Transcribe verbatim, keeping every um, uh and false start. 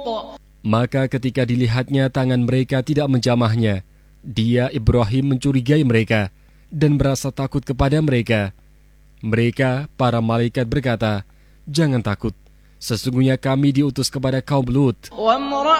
Maka ketika dilihatnya tangan mereka tidak menjamahnya, dia Ibrahim mencurigai mereka dan merasa takut kepada mereka. Mereka, para malaikat berkata, "Jangan takut, sesungguhnya kami diutus kepada kaum Lut."